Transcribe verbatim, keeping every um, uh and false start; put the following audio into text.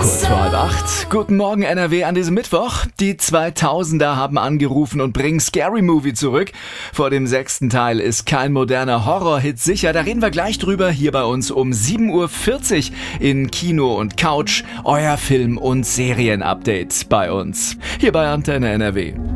Kurz vor halb acht. Guten Morgen N R W an diesem Mittwoch. Die zweitausender haben angerufen und bringen Scary Movie zurück. Vor dem sechsten Teil ist kein moderner Horrorhit sicher. Da reden wir gleich drüber hier bei uns um sieben Uhr vierzig in Kino und Couch. Euer Film- und Serien-Update bei uns. Hier bei Antenne N R W.